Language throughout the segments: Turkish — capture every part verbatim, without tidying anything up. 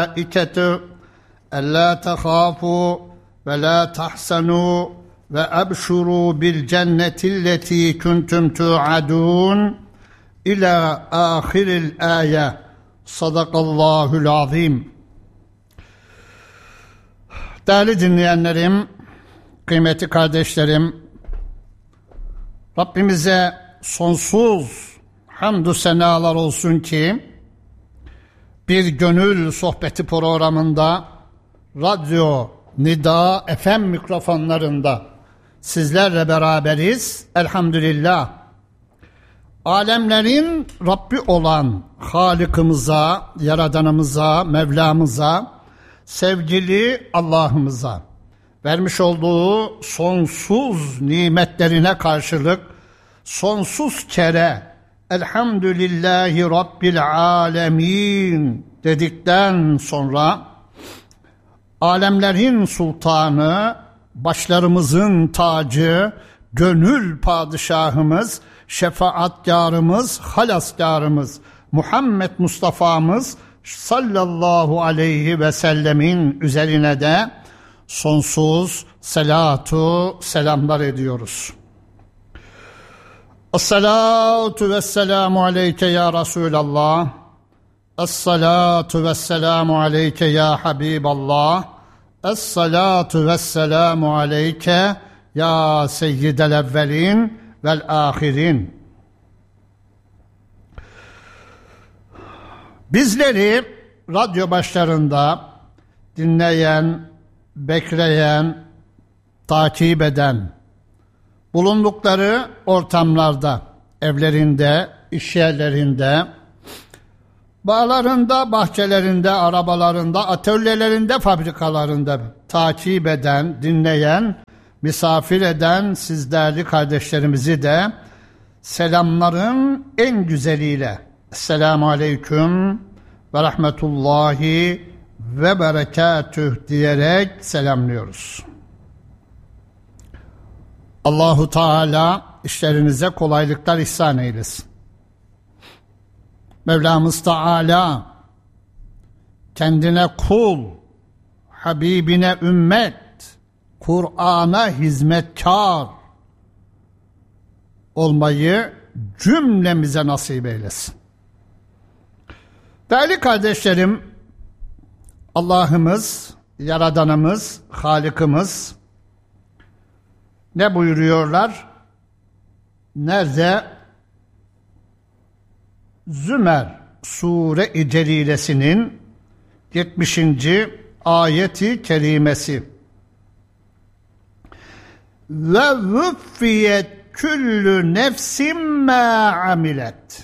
الملائكة ألا تخافوا ولا تحزنوا وأبشروا بالجنة التي كنتم توعدون إلى آخر الآية. Sadakallahul azim. Değerli dinleyenlerim, kıymetli kardeşlerim, Rabbimize sonsuz hamdü senalar olsun ki bir gönül sohbeti programında Radyo Nida F M mikrofonlarında sizlerle beraberiz. Elhamdülillah. Alemlerin Rabbi olan Halık'ımıza, Yaradanımıza, Mevlamıza, sevgili Allah'ımıza vermiş olduğu sonsuz nimetlerine karşılık sonsuz kere Elhamdülillahi Rabbil Alemin dedikten sonra alemlerin sultanı, başlarımızın tacı, gönül padişahımız, şefaatkarımız, halaskarımız Muhammed Mustafa'mız sallallahu aleyhi ve sellemin üzerine de sonsuz selatu selamlar ediyoruz. Es-salatu vesselamu aleyke ya Resulallah. Es-salatu vesselamu aleyke ya Habiballah. Es-salatu vesselamu aleyke ya seyyidel evvelin vel ahirin. Bizleri radyo başlarında dinleyen, bekleyen, takip eden, bulundukları ortamlarda, evlerinde, iş yerlerinde, bağlarında, bahçelerinde, arabalarında, atölyelerinde, fabrikalarında takip eden, dinleyen, misafir eden siz değerli kardeşlerimizi de selamların en güzeliyle Esselamu Aleyküm ve Rahmetullahi ve Berekatüh diyerek selamlıyoruz. Allahu Teala işlerinize kolaylıklar ihsan eylesin. Mevlamız Teala kendine kul, Habibine ümmet, Kur'an'a hizmetkar olmayı cümlemize nasip eylesin. Değerli kardeşlerim, Allah'ımız, Yaradanımız, Halık'ımız ne buyuruyorlar? Nerede? Zümer Sure-i Celilesinin yetmişinci ayeti kerimesi. Ve vüffiyet küllü nefsim mâ amilet.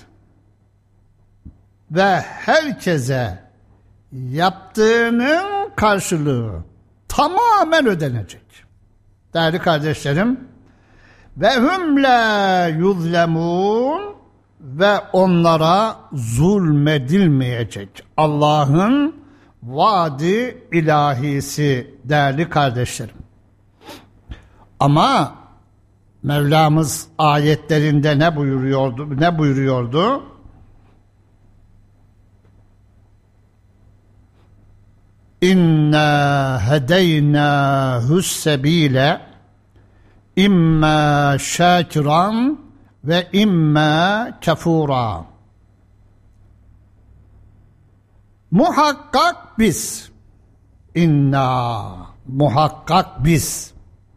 Ve herkese yaptığının karşılığı tamamen ödenecek. Değerli kardeşlerim, ve hum la yuzlemun, ve onlara zulmedilmeyecek. Allah'ın vaadi ilahisi değerli kardeşlerim. Ama Mevlamız ayetlerinde ne buyuruyordu? Ne buyuruyordu? İnna hedeynahu's sebile imma şakiran ve imma kafura. Muhakkak biz, inna muhakkak biz,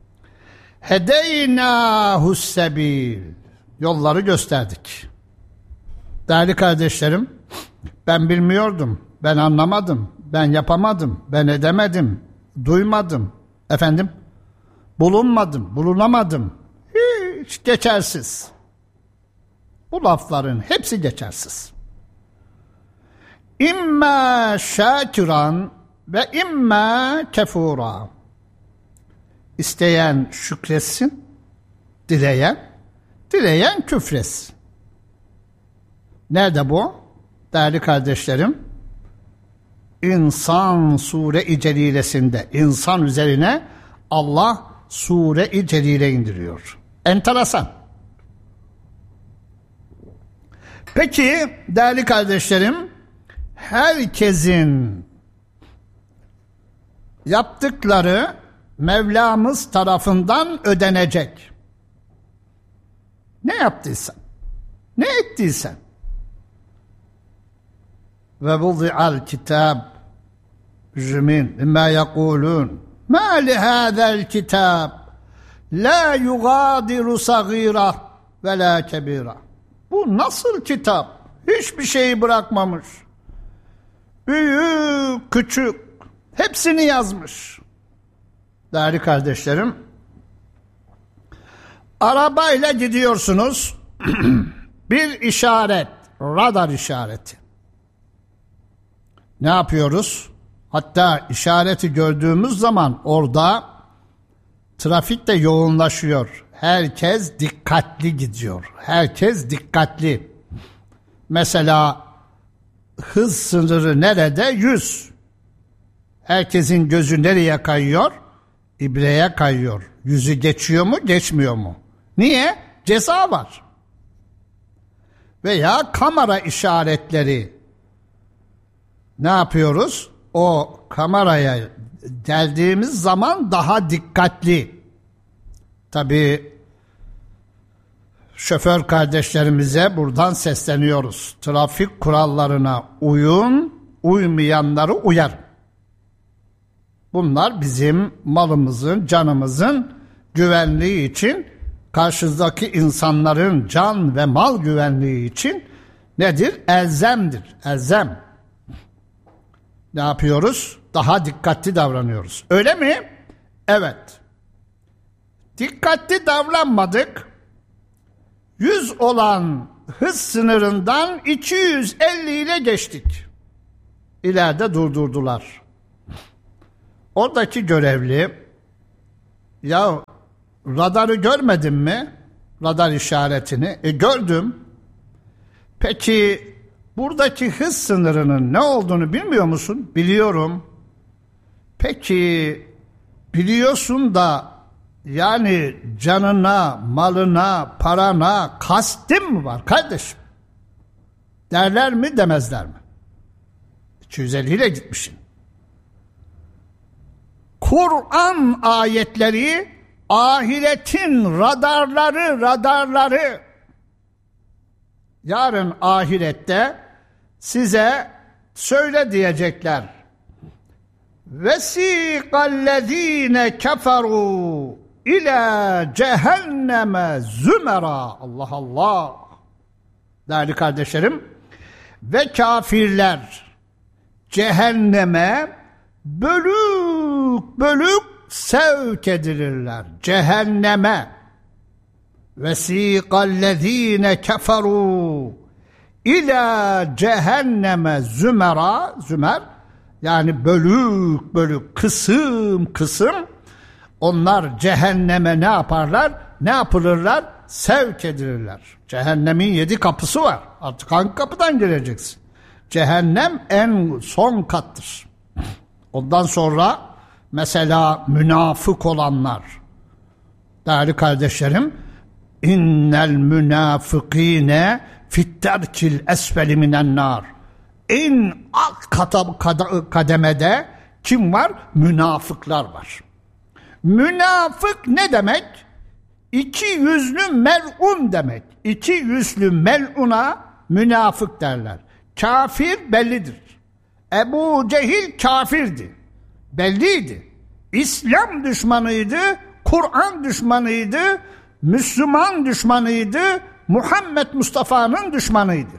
hedeynahu's sebil, yolları gösterdik. Değerli kardeşlerim, ben bilmiyordum, ben anlamadım, ben yapamadım, ben edemedim, duymadım, efendim, bulunmadım, bulunamadım, hiç geçersiz. Bu lafların hepsi geçersiz. İmma şakiran ve imma kefura. İsteyen şükretsin, dileyen, dileyen küfretsin. Nerede bu? Değerli kardeşlerim, İnsan Sure-i Celilesinde insan üzerine Allah Sure-i Celile indiriyor. Enteresan. Peki değerli kardeşlerim, herkesin yaptıkları Mevlamız tarafından ödenecek. Ne yaptıysan, ne ettiysen. Ve vudi'al kitab mücrimin mimma yekulun ma li hâzel kitab la yugadiru sagira ve la kebira. Bu nasıl kitap? Hiçbir şeyi bırakmamış. Büyük, küçük, hepsini yazmış. Değerli kardeşlerim, arabayla gidiyorsunuz, bir işaret, radar işareti. Ne yapıyoruz? Hatta işareti gördüğümüz zaman orada trafik de yoğunlaşıyor. Herkes dikkatli gidiyor. Herkes dikkatli. Mesela hız sınırı nerede? yüz. Herkesin gözü nereye kayıyor? İbreye kayıyor. Yüzü geçiyor mu, geçmiyor mu? Niye? Ceza var. Veya kamera işaretleri. Ne yapıyoruz? O kameraya geldiğimiz zaman daha dikkatli. Tabii şoför kardeşlerimize buradan sesleniyoruz. Trafik kurallarına uyun, uymayanları uyarın. Bunlar bizim malımızın, canımızın güvenliği için, karşıdaki insanların can ve mal güvenliği için nedir? Elzemdir, elzem. Ne yapıyoruz? Daha dikkatli davranıyoruz. Öyle mi? Evet. Dikkatli davranmadık. yüz olan hız sınırından iki yüz elli ile geçtik. İleride durdurdular. Oradaki görevli, ya radarı görmedin mi? Radar işaretini. E gördüm. Peki buradaki hız sınırının ne olduğunu bilmiyor musun? Biliyorum. Peki biliyorsun da yani canına, malına, parana kastin mi var kardeşim? Derler mi, demezler mi? iki yüz elli ile gitmişsin. Kur'an ayetleri, ahiretin radarları, radarları. Yarın ahirette size söyle diyecekler. Vesikallezine keferu ila cehenneme zümera. Allah Allah. Değerli kardeşlerim, ve kafirler cehenneme bölük bölük sevk edilirler. Cehenneme. Vesikallezine keferu ila cehenneme zümera. Zümer yani bölük bölük, kısım kısım, onlar cehenneme ne yaparlar? Ne yapılırlar? Sevk edilirler. Cehennemin yedi kapısı var. Artık hangi kapıdan gireceksin? Cehennem en son kattır. Ondan sonra mesela münafık olanlar. Değerli kardeşlerim, innel münafıkîne fitterkil esfeli minen nar. En alt kademede kim var? Münafıklar var. Münafık ne demek? İki yüzlü mel'un demek. İki yüzlü mel'una münafık derler. Kafir bellidir. Ebu Cehil kafirdi. Belliydi. İslam düşmanıydı, Kur'an düşmanıydı, Müslüman düşmanıydı, Muhammed Mustafa'nın düşmanıydı.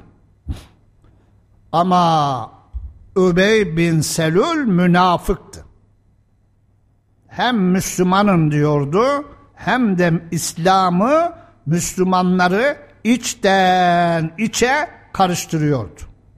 Ama Übey bin Selül münafıktı. Hem Müslümanım diyordu, hem de İslam'ı, Müslümanları içten içe karıştırıyordu.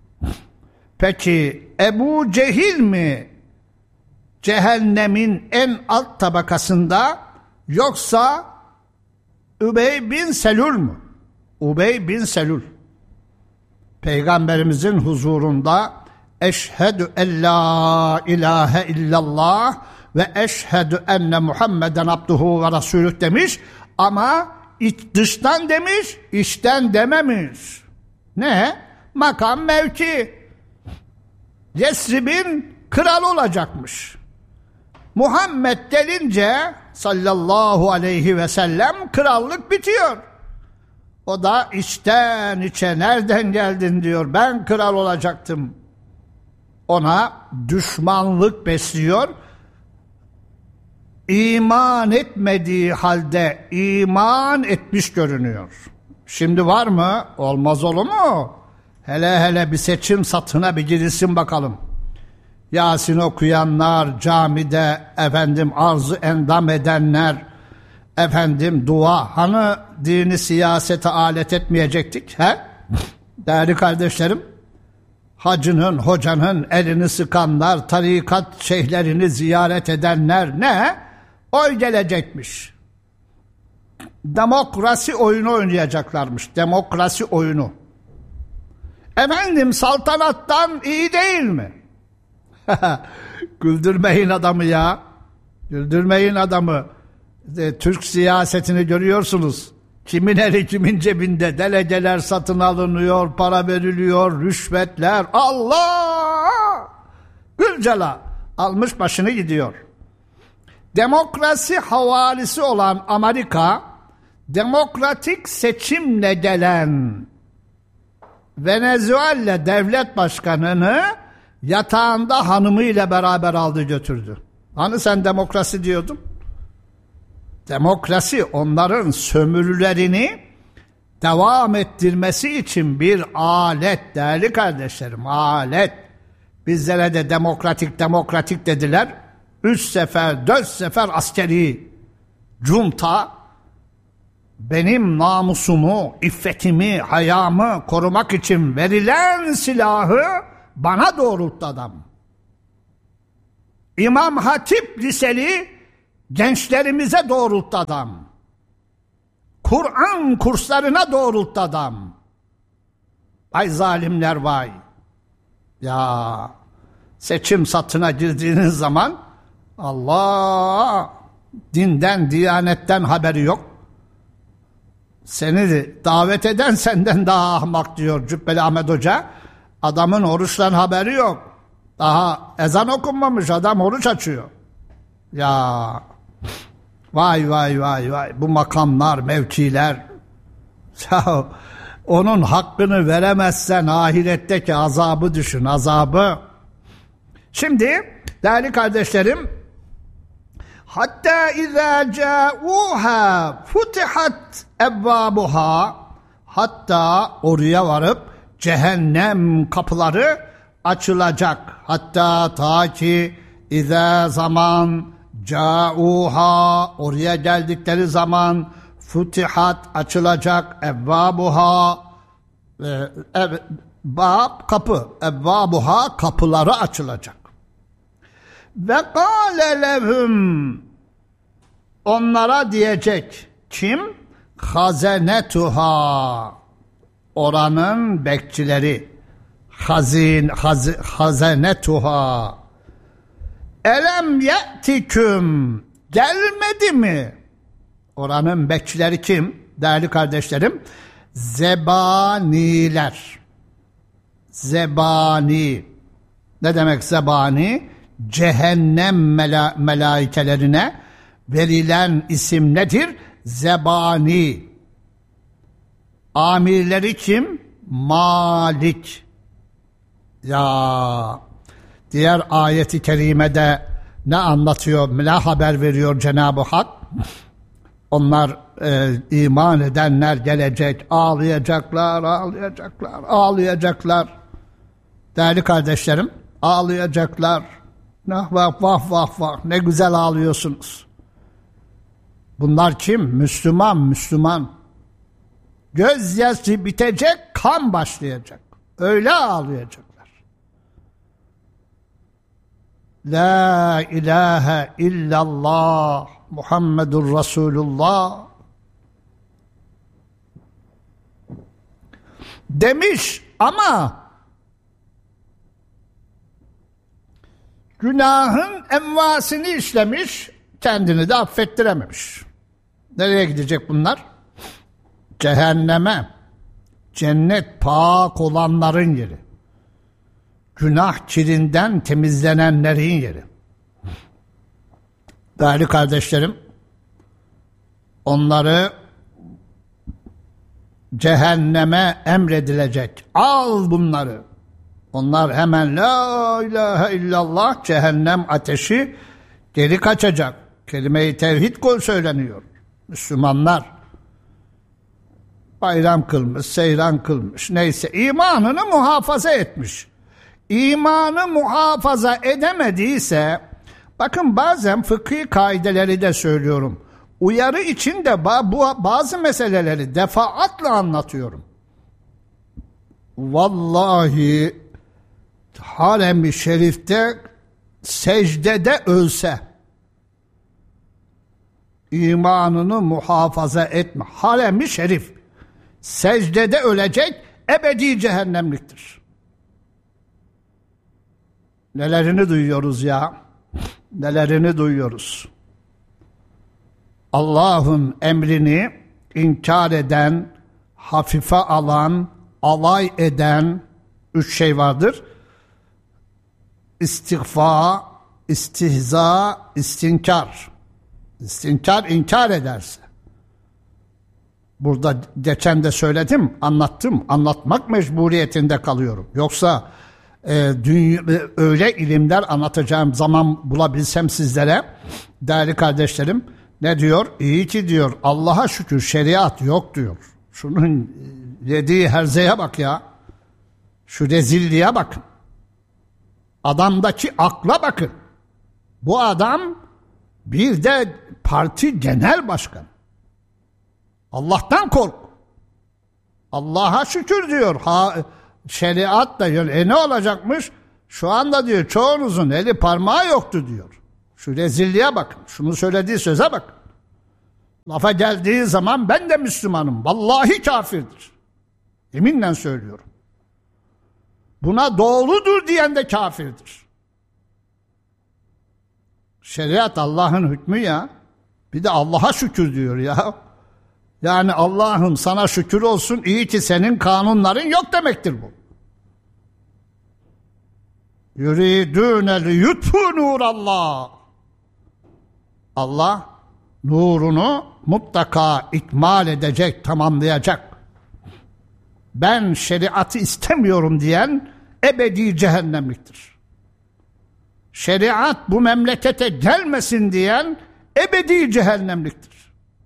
Peki Ebu Cehil mi cehennemin en alt tabakasında, yoksa Übey bin Selül mü? Übey bin Selül. Peygamberimizin huzurunda eşhedü en la ilahe illallah ve eşhedü enne Muhammeden abduhu ve rasulüh demiş, ama iç, dıştan demiş, içten dememiş. Ne? Makam, mevki. Yesrib'in kralı olacakmış. Muhammed gelince sallallahu aleyhi ve sellem krallık bitiyor. O da içten içe nereden geldin diyor. Ben kral olacaktım. Ona düşmanlık besliyor. İman etmediği halde iman etmiş görünüyor. Şimdi var mı? Olmaz olur mu? Hele hele bir seçim satına bir girilsin bakalım. Yasin okuyanlar, camide efendim arzu endam edenler, efendim dua, hani dini siyasete alet etmeyecektik, he? Değerli kardeşlerim, hacının, hocanın elini sıkanlar, tarikat şeyhlerini ziyaret edenler ne? Oy gelecekmiş. Demokrasi oyunu oynayacaklarmış, demokrasi oyunu. Efendim saltanattan iyi değil mi? Güldürmeyin adamı ya. Güldürmeyin adamı. E, Türk siyasetini görüyorsunuz. Kimin eli kimin cebinde, delegeler satın alınıyor, para veriliyor, rüşvetler. Allah! Gülcala almış başını gidiyor. Demokrasi havalisi olan Amerika, demokratik seçimle gelen Venezuela devlet başkanını yatağında hanımıyla beraber aldı götürdü. Hani sen demokrasi diyordun? Demokrasi onların sömürülerini devam ettirmesi için bir alet değerli kardeşlerim, alet. Bizlere de demokratik demokratik dediler. Üç sefer, dört sefer askeri junta benim namusumu, iffetimi, hayamı korumak için verilen silahı bana doğrulttu adam. İmam Hatip Liseli gençlerimize doğrulttu adam. Kur'an kurslarına doğrulttu adam. Vay zalimler vay. Ya seçim satına girdiğiniz zaman Allah, dinden, diyanetten haberi yok. Seni davet eden senden daha ahmak diyor Cübbeli Ahmet Hoca. Adamın oruçtan haberi yok. Daha ezan okunmamış, adam oruç açıyor. Ya vay vay vay vay, bu makamlar, mevkiler. Ya onun hakkını veremezsen ahiretteki azabı düşün, azabı. Şimdi değerli kardeşlerim, hatta izâ câûhâ futihat ebvâbuhâ, hatta oraya varıp cehennem kapıları açılacak. Hatta ta ki izâ zaman câûhâ, oraya geldikleri zaman futihat açılacak, evvâbuhâ, ev, bab kapı, evvâbuhâ kapıları açılacak. Ve kâle lehum, onlara diyecek kim? Hazenetuha, oranın bekçileri. Hazin, haz, hazenetuha. Elem ye'tiküm, gelmedi mi? Oranın bekçileri kim? Değerli kardeşlerim, zebaniler. Zebani. Ne demek zebani? Cehennem mela melaikelerine verilen isim nedir? Zebani. Amirleri kim? Malik. Ya diğer ayeti kerimede ne anlatıyor, ne haber veriyor Cenab-ı Hak? Onlar e, iman edenler gelecek, ağlayacaklar, ağlayacaklar, ağlayacaklar. Değerli kardeşlerim, ağlayacaklar. Vah vah vah vah vah, ne güzel ağlıyorsunuz. Bunlar kim? Müslüman, Müslüman. Gözyaşı bitecek, kan başlayacak. Öyle ağlayacaklar. La ilahe illallah Muhammedur Resulullah demiş ama günahın envasını işlemiş, kendini de affettirememiş. Nereye gidecek bunlar? Cehenneme. Cennet pak olanların yeri. Günah kirinden temizlenenlerin yeri. Değerli kardeşlerim, onları cehenneme emredilecek. Al bunları. Onlar hemen la ilahe illallah, cehennem ateşi, geri kaçacak. Kelime-i tevhid kol söyleniyor. Müslümanlar bayram kılmış, seyran kılmış, neyse imanını muhafaza etmiş. İmanı muhafaza edemediyse, bakın bazen fıkhi kaideleri de söylüyorum. Uyarı için de bazı meseleleri defaatle anlatıyorum. Vallahi harem-i şerifte secdede ölse, imanını muhafaza etme. Harem-i şerif secdede ölecek, ebedi cehennemliktir. Nelerini duyuyoruz ya? Nelerini duyuyoruz? Allah'ın emrini inkar eden, hafife alan, alay eden üç şey vardır. İstiğfa, istihza, istinkar. İstinkar, inkar ederse. Burada geçen de söyledim, anlattım. Anlatmak mecburiyetinde kalıyorum. Yoksa e, dünya, öyle ilimler anlatacağım zaman bulabilsem sizlere, değerli kardeşlerim, ne diyor? İyi ki diyor, Allah'a şükür şeriat yok diyor. Şunun yediği herzeye bak ya. Şu rezilliğe bakın. Adamdaki akla bakın. Bu adam bir de parti genel başkanı. Allah'tan kork. Allah'a şükür diyor. Ha, şeriat da diyor. E ne olacakmış? Şu anda diyor çoğunuzun eli parmağı yoktu diyor. Şu rezilliğe bakın. Şunu söylediği söze bakın. Lafa geldiği zaman ben de Müslümanım. Vallahi kafirdir. Yeminle söylüyorum. Buna doğrudur diyen de kafirdir. Şeriat Allah'ın hükmü ya. Bir de Allah'a şükür diyor ya. Yani Allah'ım sana şükür olsun, iyi ki senin kanunların yok demektir bu. Yuridûne liyutfû nûrallah. Allah nurunu mutlaka ikmal edecek, tamamlayacak. Ben şeriatı istemiyorum diyen ebedi cehennemliktir. Şeriat bu memlekete gelmesin diyen ebedi cehennemliktir.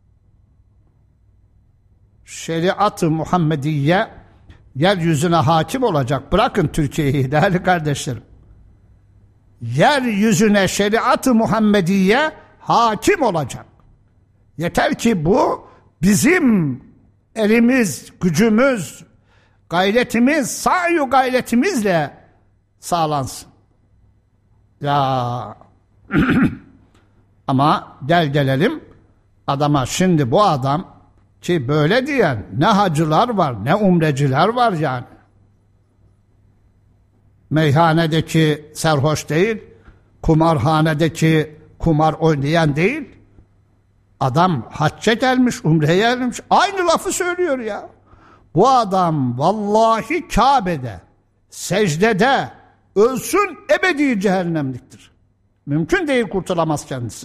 Şeriat-ı Muhammediye yeryüzüne hakim olacak. Bırakın Türkiye'yi değerli kardeşlerim. Yeryüzüne şeriat-ı Muhammediye hakim olacak. Yeter ki bu bizim elimiz, gücümüz, gayretimiz, sayu gayretimizle sağlansın. Ya ama gel gelelim adama, şimdi bu adam ki böyle diyen ne hacılar var, ne umreciler var yani. Meyhanedeki sarhoş değil, kumarhanedeki kumar oynayan değil. Adam hacca gelmiş, umreye gelmiş. Aynı lafı söylüyor ya. Bu adam vallahi Kabe'de, secdede ölsün, ebedi cehennemliktir. Mümkün değil, kurtulamaz kendisi.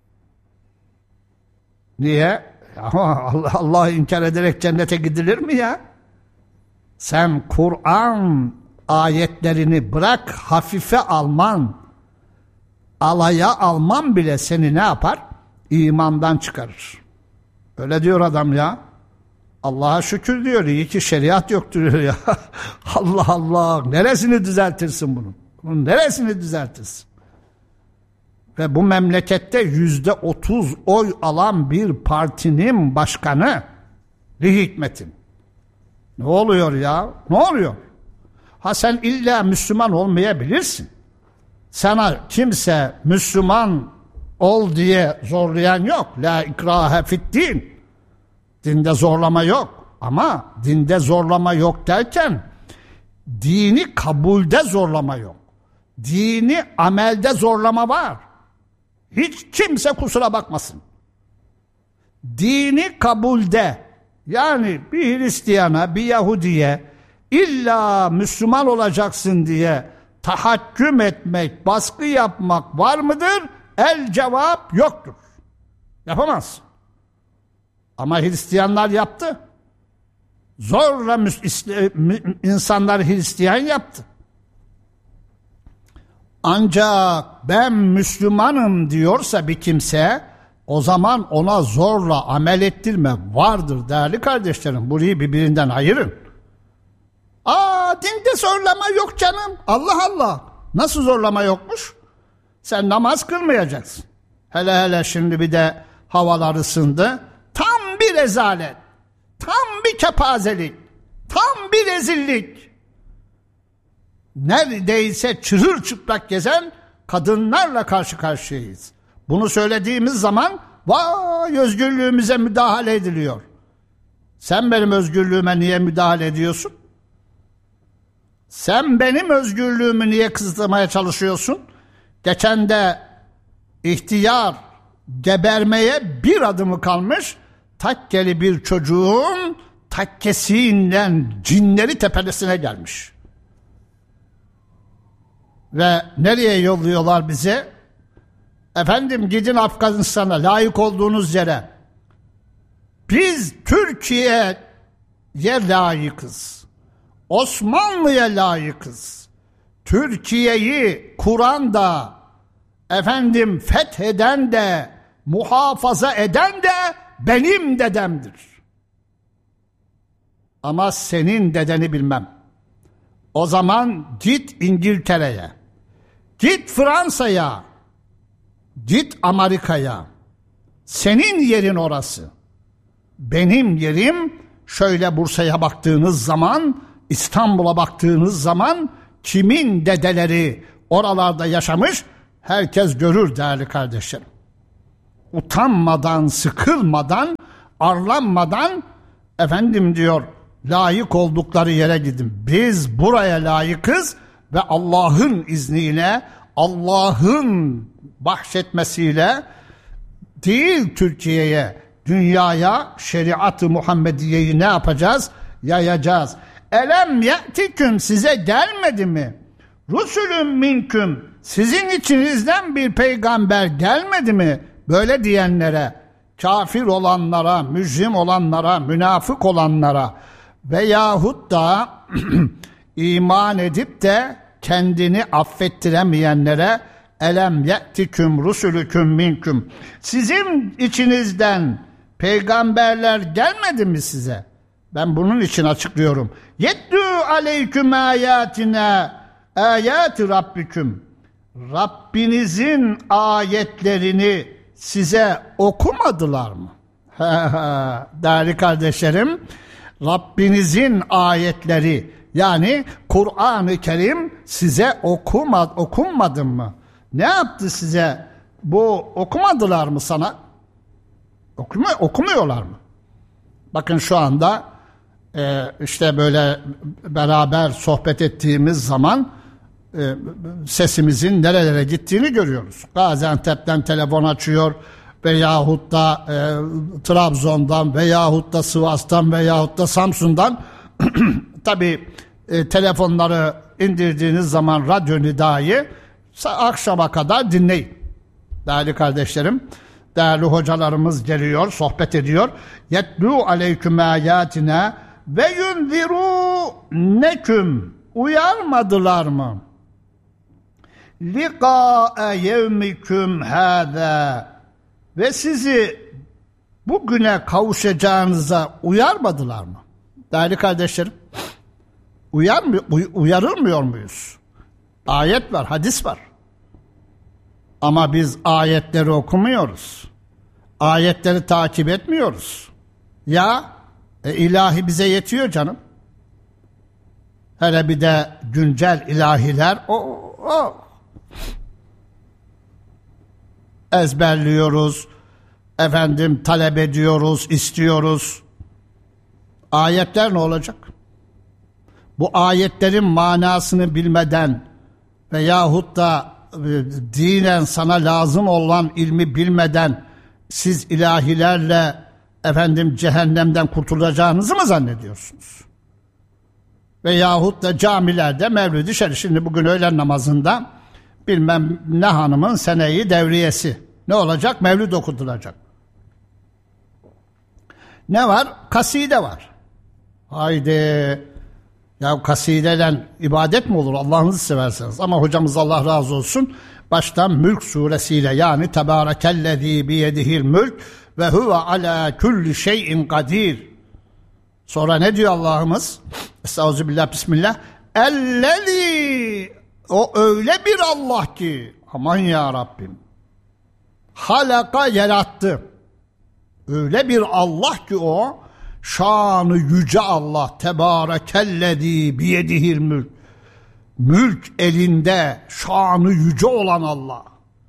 Niye? Allah Allah'ı inkar ederek cennete gidilir mi ya? Sen Kur'an ayetlerini bırak, hafife alman, alaya alman bile seni ne yapar? İmandan çıkarır. Öyle diyor adam ya. Allah'a şükür diyor, iyi ki şeriat yok diyor ya. Allah Allah, neresini düzeltirsin bunun? Bunun neresini düzeltirsin? Ve bu memlekette yüzde otuz oy alan bir partinin başkanı, li hikmetin. Ne oluyor ya? Ne oluyor? Ha sen illa Müslüman olmayabilirsin. Sana kimse Müslüman ol diye zorlayan yok. La ikrahe fiddin. Dinde zorlama yok. Ama dinde zorlama yok derken dini kabulde zorlama yok. Dini amelde zorlama var. Hiç kimse kusura bakmasın. Dini kabulde, yani bir Hristiyana, bir Yahudiye illa Müslüman olacaksın diye tahakküm etmek, baskı yapmak var mıdır? El cevap yoktur. Yapamaz. Ama Hristiyanlar yaptı. Zorla insanlar Hristiyan yaptı. Ancak ben Müslümanım diyorsa bir kimse, o zaman ona zorla amel ettirme vardır değerli kardeşlerim. Burayı birbirinden ayırın. Aa, dinde zorlama yok canım. Allah Allah. Nasıl zorlama yokmuş? Sen namaz kılmayacaksın. Hele hele şimdi bir de havalar ısındı. Tam bir rezalet. Tam bir kepazelik. Tam bir rezillik. Neredeyse çırılçıplak gezen kadınlarla karşı karşıyayız. Bunu söylediğimiz zaman vay özgürlüğümüze müdahale ediliyor. Sen benim özgürlüğüme niye müdahale ediyorsun? Sen benim özgürlüğümü niye kısıtlamaya çalışıyorsun? Geçen de ihtiyar gebermeye bir adımı kalmış, takkeli bir çocuğun takkesiyle cinleri tepelesine gelmiş. Ve nereye yolluyorlar bizi? Efendim gidin Afganistan'a, layık olduğunuz yere. Biz Türkiye'ye layıkız. Osmanlı'ya layıkız. Türkiye'yi kuran da, efendim fetheden de, muhafaza eden de benim dedemdir. Ama senin dedeni bilmem. O zaman git İngiltere'ye, git Fransa'ya, git Amerika'ya. Senin yerin orası. Benim yerim şöyle Bursa'ya baktığınız zaman, İstanbul'a baktığınız zaman kimin dedeleri oralarda yaşamış herkes görür değerli kardeşlerim. Utanmadan, sıkılmadan, arlanmadan efendim diyor layık oldukları yere gidin. Biz buraya layıkız ve Allah'ın izniyle, Allah'ın bahşetmesiyle değil Türkiye'ye, dünyaya şeriat-ı Muhammediye'yi ne yapacağız? Yayacağız. Elem ye'tiküm, size gelmedi mi? Rusulüm minküm, sizin içinizden bir peygamber gelmedi mi? Böyle diyenlere, kafir olanlara, mücrim olanlara, münafık olanlara veyahut da iman edip de kendini affettiremeyenlere elem ye'tiküm rusulüküm minküm, sizin içinizden peygamberler gelmedi mi size? Ben bunun için açıklıyorum. Yeddû aleyküm âyâtine âyâti rabbiküm, Rabbinizin ayetlerini size okumadılar mı? Değerli kardeşlerim, Rabbinizin ayetleri yani Kur'an-ı Kerim size okuma, okunmadı mı? Ne yaptı size? Bu okumadılar mı sana? Okuma, okumuyorlar mı? Bakın şu anda e, işte böyle beraber sohbet ettiğimiz zaman e, sesimizin nerelere gittiğini görüyoruz. Gaziantep'ten telefon açıyor veyahut da e, Trabzon'dan veyahut da Sivas'tan veyahut da Samsun'dan tabii e, telefonları indirdiğiniz zaman radyo nidayı akşama kadar dinleyin. Değerli kardeşlerim, değerli hocalarımız geliyor, sohbet ediyor. Yetlû aleyküm âyâtine ve yunzirû neküm, uyarmadılar mı? Liqâe yevmiküm hâzâ, ve sizi bugüne kavuşacağınıza uyarmadılar mı? Değerli kardeşlerim, uyarmıyor, uyarılmıyor muyuz? Ayet var, hadis var. Ama biz ayetleri okumuyoruz. Ayetleri takip etmiyoruz. Ya e, ilahi bize yetiyor canım. Hele bir de güncel ilahiler o, o. ezberliyoruz. Efendim talep ediyoruz, istiyoruz. Ayetler ne olacak? Bu ayetlerin manasını bilmeden veyahut da dinen sana lazım olan ilmi bilmeden siz ilahilerle efendim cehennemden kurtulacağınızı mı zannediyorsunuz? Veyahut da camilerde Mevlid-i Şerif, şimdi bugün öğlen namazında bilmem ne hanımın seneyi devriyesi. Ne olacak? Mevlid okutulacak. Ne var? Kaside var. Haydi. Ya kasideden ibadet mi olur? Allah'ınızı severseniz. Ama hocamız Allah razı olsun baştan Mülk suresiyle, yani Tebârekellezî biyedihil mülk ve huve alâ kulli şeyin kadir. Sonra ne diyor Allah'ımız? Estağfirullah, bismillah. Ellezî, o öyle bir Allah ki, aman ya Rabbim, halaka, yarattı. Öyle bir Allah ki o, şanı yüce Allah. Tebârekellezî biyedihil mülk. Mülk elinde, şanı yüce olan Allah.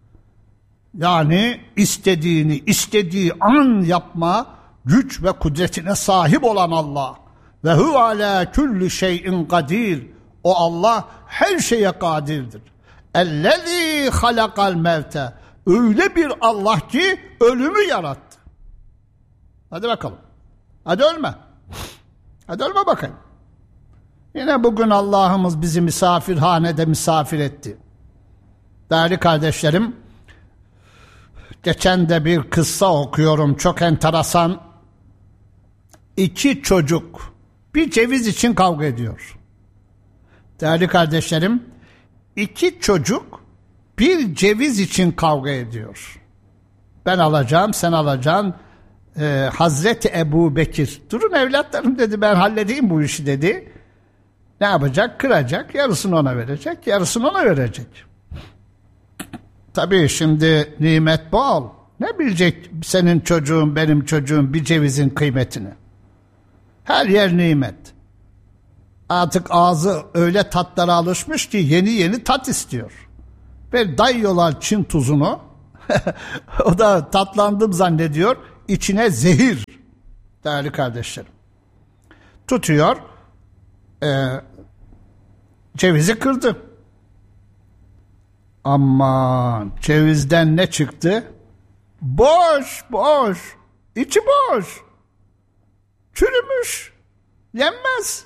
Yani istediğini istediği an yapma güç ve kudretine sahip olan Allah. Ve huve alâ kulli şeyin kadir. O Allah her şeye kadirdir. Ellezî halakal mevte. Öyle bir Allah ki ölümü yarattı. Hadi bakalım. Hadi ölme. Hadi ölme bakayım. Yine bugün Allah'ımız bizi misafirhanede misafir etti. Değerli kardeşlerim, geçen de bir kıssa okuyorum, çok enteresan. İki çocuk bir ceviz için kavga ediyor. Değerli kardeşlerim, iki çocuk bir ceviz için kavga ediyor. Ben alacağım, sen alacaksın. Ee, Hazreti Ebu Bekir, durun evlatlarım dedi, ben halledeyim bu işi dedi. Ne yapacak? Kıracak, yarısını ona verecek, yarısını ona verecek. Tabii şimdi nimet bol. Ne bilecek senin çocuğun, benim çocuğum bir cevizin kıymetini? Her yer nimet. Artık ağzı öyle tatlara alışmış ki yeni yeni tat istiyor. Ve dayıyorlar Çin tuzunu. O da tatlandım zannediyor. İçine zehir. Değerli kardeşlerim. Tutuyor. E, cevizi kırdı. Aman, cevizden ne çıktı? Boş, boş. İçi boş. Çürümüş. Yenmez.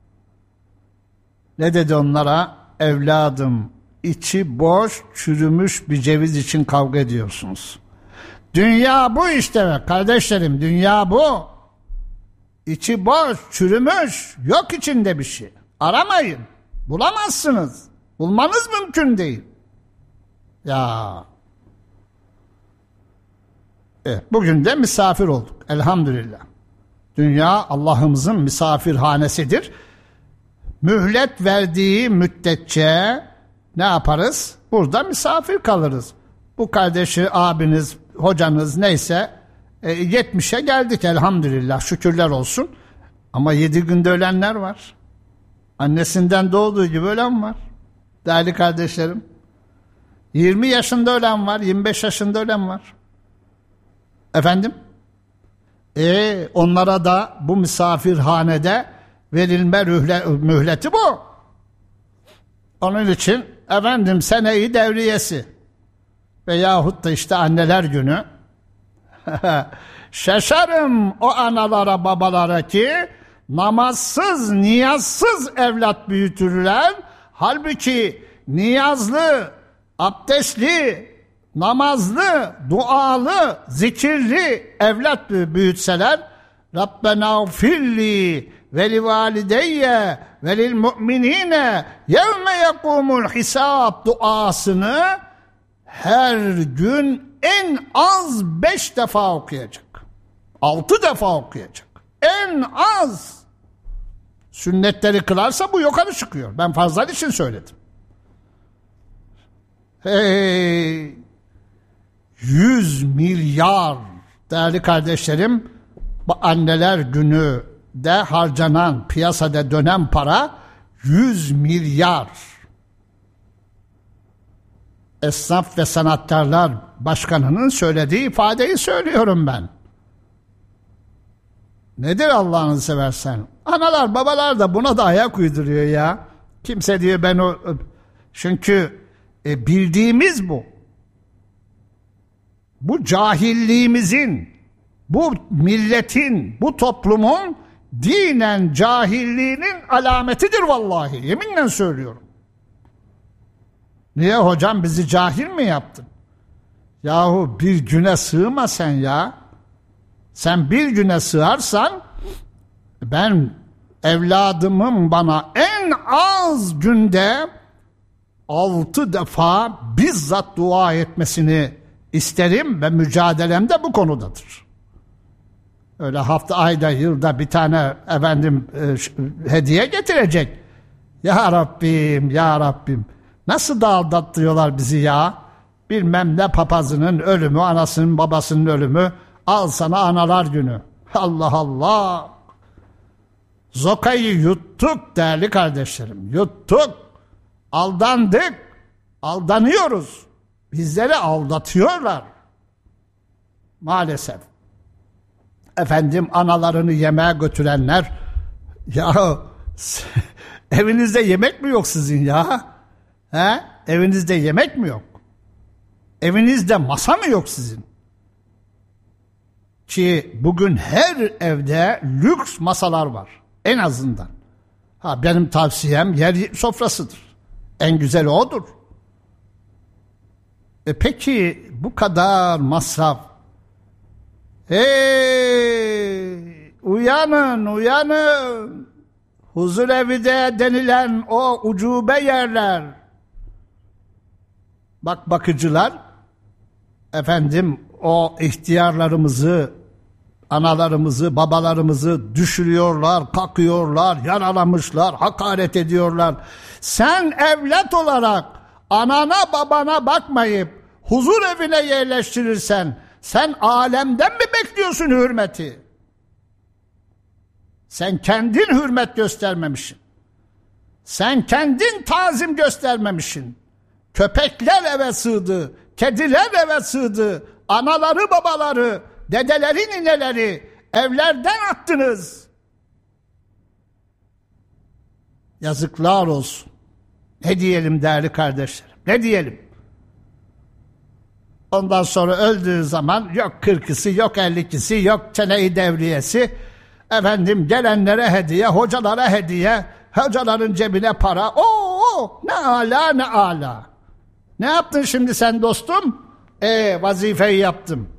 Ne dedi onlara? Evladım, içi boş, çürümüş bir ceviz için kavga ediyorsunuz. Dünya bu işte kardeşlerim, dünya bu. İçi boş, çürümüş, yok içinde bir şey. Aramayın, bulamazsınız. Bulmanız mümkün değil. Ya. Evet, bugün de misafir olduk elhamdülillah. Dünya Allah'ımızın misafirhanesidir. Mühlet verdiği müddetçe ne yaparız? Burada misafir kalırız. Bu kardeşi, abiniz, hocanız neyse e, yetmişe geldik elhamdülillah, şükürler olsun. Ama yedi günde ölenler var. Annesinden doğduğu gibi ölen var. Değerli kardeşlerim. yirmi yaşında ölen var, yirmi beş yaşında ölen var. Efendim? E onlara da bu misafirhanede verilme rühle, mühleti bu. Onun için efendim seneyi devriyesi veyahut da işte anneler günü. Şaşarım o analara babalara ki namazsız, niyazsız evlat büyütürler. Halbuki niyazlı, abdestli, namazlı, dualı, zikirli evlat büyütseler, Rabbena ufirli ve li valideyye ve lil mu'minine yevme yekumul hisab duasını her gün en az beş defa okuyacak. Altı defa okuyacak. En az. Sünnetleri kılarsa bu yukarı çıkıyor. Ben farzlar için söyledim. Hey, yüz milyar değerli kardeşlerim, bu anneler günü de harcanan, piyasada dönen para yüz milyar. Esnaf ve Sanatkarlar Başkanı'nın söylediği ifadeyi söylüyorum ben. Nedir Allah'ını seversen? Analar babalar da buna da ayak uyduruyor ya. Kimse diyor ben o... Çünkü e, bildiğimiz bu. Bu cahilliğimizin, bu milletin, bu toplumun dinen cahilliğinin alametidir vallahi. Yeminle söylüyorum. Niye hocam, bizi cahil mi yaptın? Yahu bir güne sığma sen ya. Sen bir güne sığarsan, ben evladımın bana en az günde altı defa bizzat dua etmesini isterim ve mücadelem de bu konudadır. Öyle hafta, ayda, yılda bir tane efendim e, hediye getirecek. Ya Rabbim, ya Rabbim. Nasıl da aldatıyorlar bizi ya. Bilmem ne papazının ölümü, anasının babasının ölümü. Al sana analar günü. Allah Allah. Zokayı yuttuk değerli kardeşlerim. Yuttuk. Aldandık. Aldanıyoruz. Bizleri aldatıyorlar. Maalesef. Efendim analarını yemeğe götürenler. Ya evinizde yemek mi yok sizin ya? He? Evinizde yemek mi yok? Evinizde masa mı yok sizin? Ki bugün her evde lüks masalar var. En azından. Ha, benim tavsiyem yer sofrasıdır. En güzeli odur. E peki bu kadar masraf. Hey! Uyanın, uyanın. Huzur evi de denilen o ucube yerler. Bak bakıcılar, efendim o ihtiyarlarımızı, analarımızı, babalarımızı düşürüyorlar, kakıyorlar, yaralamışlar, hakaret ediyorlar. Sen evlat olarak anana babana bakmayıp huzur evine yerleştirirsen, sen alemden mi bekliyorsun hürmeti? Sen kendin hürmet göstermemişsin. Sen kendin tazim göstermemişsin. Köpekler eve sığdı, kediler eve sığdı, anaları babaları, dedeleri nineleri evlerden attınız. Yazıklar olsun. Ne diyelim değerli kardeşlerim, ne diyelim? Ondan sonra öldüğü zaman yok kırkısı, yok ellikisi, yok çene-i devriyesi, efendim gelenlere hediye, hocalara hediye, hocaların cebine para. Oo, ne ala ne ala. Ne yaptın şimdi sen dostum? E vazifeyi yaptım.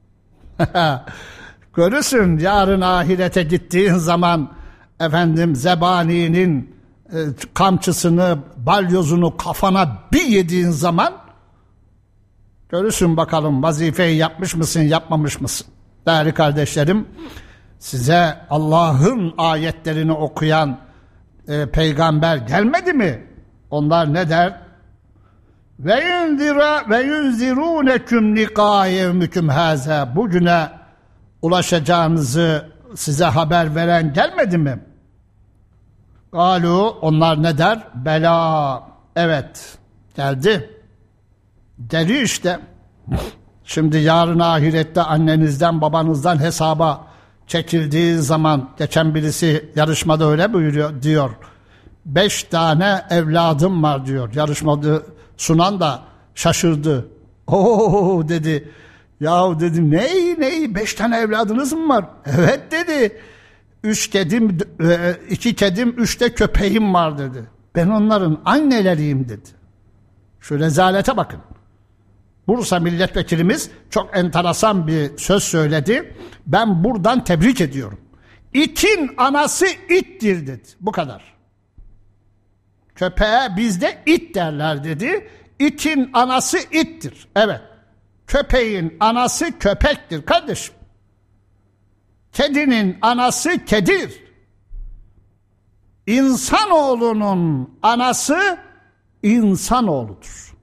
Görürsün yarın ahirete gittiğin zaman efendim zebaninin e, kamçısını, balyozunu kafana bir yediğin zaman görürsün bakalım vazifeyi yapmış mısın, yapmamış mısın? Değerli kardeşlerim, size Allah'ın ayetlerini okuyan e, peygamber gelmedi mi? Onlar ne der? Ve yunzira ve yunziruneküm liqa yevmikum haza. Bugüne ulaşacağınızı size haber veren gelmedi mi? Galu, onlar ne der? Bela, evet geldi. Deli işte. Şimdi yarın ahirette annenizden babanızdan hesaba çekildiği zaman, geçen birisi yarışmada öyle buyuruyor diyor. Beş tane evladım var diyor. Yarışmada sunan da şaşırdı. Oo dedi. Yahu dedim ney ney beş tane evladınız mı var? Evet dedi. Üç kedim, iki kedim, üç de köpeğim var dedi. Ben onların anneleriyim dedi. Şu rezalete bakın. Bursa milletvekilimiz çok enteresan bir söz söyledi. Ben buradan tebrik ediyorum. İtin anası ittir dedi. Bu kadar. Köpeğe bizde it derler dedi. İtin anası ittir. Evet. Köpeğin anası köpektir kardeşim. Kedinin anası kedidir. İnsanoğlunun anası insanoğludur.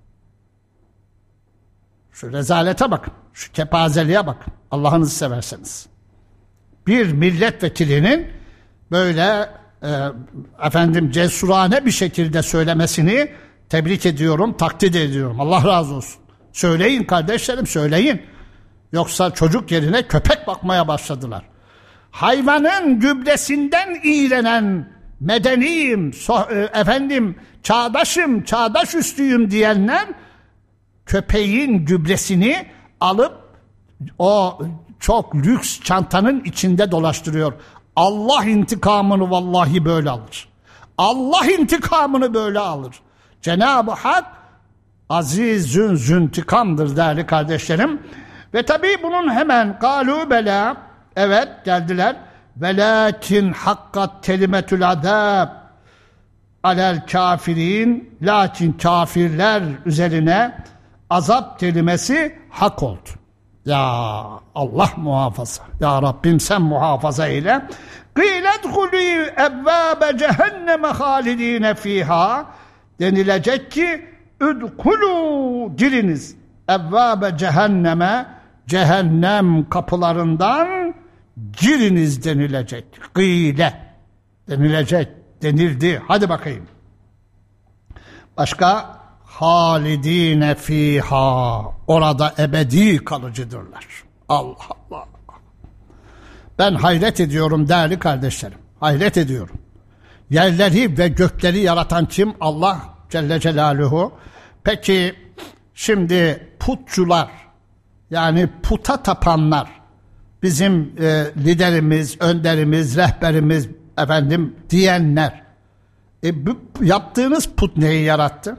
Şu rezalete bakın. Şu kepazeliğe bakın. Allah'ınızı severseniz. Bir milletvekilinin böyle e, efendim cesurane bir şekilde söylemesini tebrik ediyorum, takdir ediyorum. Allah razı olsun. Söyleyin kardeşlerim, söyleyin. Yoksa çocuk yerine köpek bakmaya başladılar. Hayvanın gübresinden iğrenen medeniyim, so, e, efendim çağdaşım, çağdaş üstüyüm diyenler köpeğin gübresini alıp o çok lüks çantanın içinde dolaştırıyor. Allah intikamını vallahi böyle alır. Allah intikamını böyle alır. Cenab-ı Hak azizün züntikamdır değerli kardeşlerim. Ve tabii bunun hemen galu bela, evet geldiler. Velakin hakkat kelimetül azab alel kafirin, lakin kafirler üzerine azap kelimesi hak oldu. Ya Allah muhafaza. Ya Rabbim sen muhafaza eyle. Kîledhulû evvâbe cehenneme hâlidîne fîhâ, denilecek ki üdhulû, giriniz evvâbe cehenneme, cehennem kapılarından giriniz denilecek. Gîle denilecek, denildi. Hadi bakayım. Başka? Halidine fiha, orada ebedi kalıcıdırlar. Allah Allah. Ben hayret ediyorum değerli kardeşlerim. Hayret ediyorum. Yerleri ve gökleri yaratan kim? Allah Celle Celaluhu. Peki şimdi putçular, yani puta tapanlar, bizim e, liderimiz, önderimiz, rehberimiz, efendim diyenler, e, bu, yaptığınız put neyi yarattı?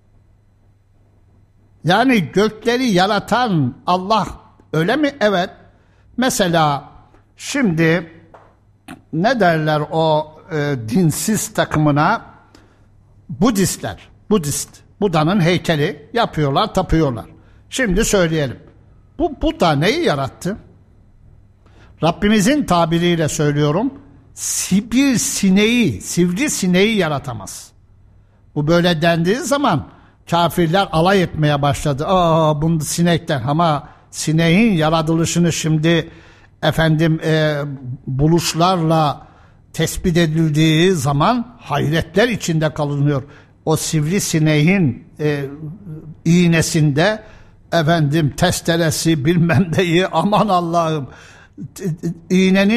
Yani gökleri yaratan Allah, öyle mi? Evet. Mesela şimdi ne derler o e, dinsiz takımına? Budistler. Budist. Buda'nın heykeli yapıyorlar, tapıyorlar. Şimdi söyleyelim. Bu Buda neyi yarattı? Rabbimizin tabiriyle söylüyorum. Bir sineği, sivri sineği yaratamaz. Bu böyle dendiği zaman kafirler alay etmeye başladı. Aa, bunu sinekten, ama sineğin yaratılışını şimdi efendim e, buluşlarla tespit edildiği zaman hayretler içinde kalınıyor. O sivri sineğin e, iğnesinde efendim testeresi bilmem neyi, aman Allah'ım, iğnenin